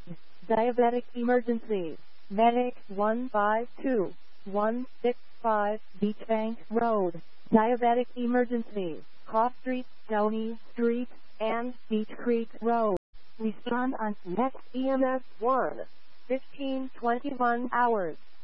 Diabetic emergency. Medic 152-165 Beach Bank Road. Diabetic emergency. Cough Street, Downey Street, and Beach Creek Road. Respond on next EMS 1. 15-21 hours.